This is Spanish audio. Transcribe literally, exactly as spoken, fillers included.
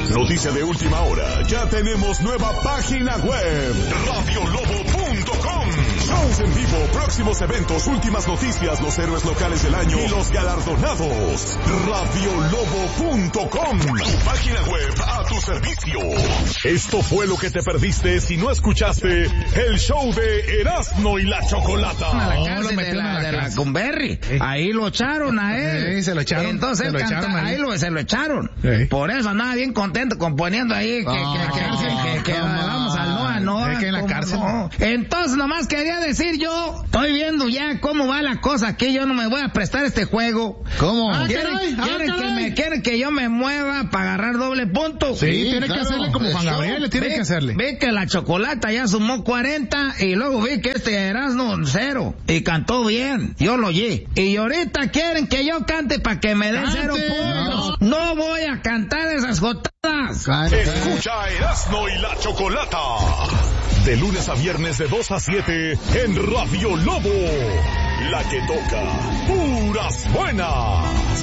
Noticia de última hora. Ya tenemos nueva página web. radio lobo punto com. Shows en vivo, próximos eventos, últimas noticias, los héroes locales del año y los galardonados. radio lobo punto com. Tu página web a tu servicio. Esto fue lo que te perdiste si no escuchaste el show de Erasmo y la Chocolata. A la cárcel de la, de la Conberry. Sí. Ahí lo echaron a él. Sí, se lo echaron. Entonces se lo canta, echaron ahí lo, se lo echaron. Sí. Por eso andaba bien contento componiendo ahí que, oh, que, que, que, que, que vamos al Noa, Noa. Es que en la cárcel. No. Entonces nomás quería decir yo, estoy viendo ya cómo va la cosa aquí, yo no me voy a prestar este juego. ¿Cómo? Ah, ¿Quieren, caray, quieren, ah, que me, ¿Quieren que yo me mueva para agarrar doble punto? Sí, sí tiene claro, que hacerle como Juan Gabriel, le tiene vi, que hacerle. Vi que la Chocolata ya sumó cuarenta y luego vi que este Erasmo cero y cantó bien, yo lo oí. Y ahorita quieren que yo cante para que me den cero puntos. No. no voy a cantar esas jotadas. Escucha a Erasmo y la Chocolata. De lunes a viernes de dos a siete en Radio Lobo. La que toca puras buenas.